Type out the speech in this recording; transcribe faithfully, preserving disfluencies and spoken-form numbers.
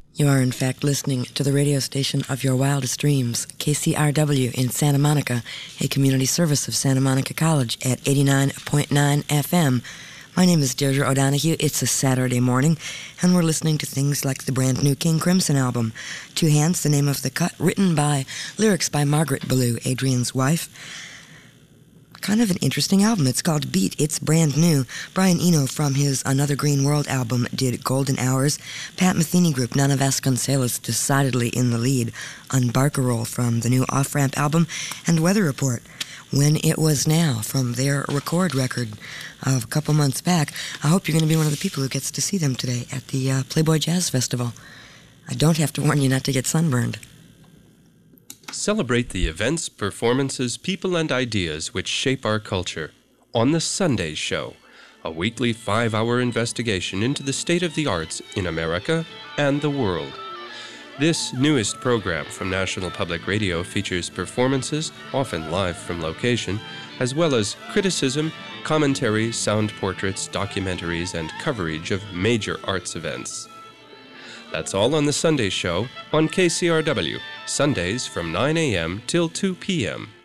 You are, in fact, listening to the radio station of your wildest dreams, K C R W in Santa Monica, a community service of Santa Monica College at eighty-nine point nine F M. My name is Deirdre O'Donoghue. It's a Saturday morning, and we're listening to things like the brand new King Crimson album, Two Hands, the name of the cut, written by, lyrics by Margaret Ballou, Adrian's wife. Kind of an interesting album. It's called Beat. It's brand new. Brian Eno from his Another Green World album did Golden Hours. Pat Metheny Group, Nana Vasconcelos decidedly in the lead on Barcarolle from the new Off Ramp album, and Weather Report, When It Was Now, from their record record of a couple months back. I hope you're going to be one of the people who gets to see them today at the uh, Playboy Jazz Festival. I don't have to warn you not to get sunburned. Celebrate the events, performances, people, and ideas which shape our culture on The Sunday Show, a weekly five-hour investigation into the state of the arts in America and the world. This newest program from National Public Radio features performances, often live from location, as well as criticism, commentary, sound portraits, documentaries, and coverage of major arts events. That's all on The Sunday Show on K C R W, Sundays from nine a.m. till two p.m.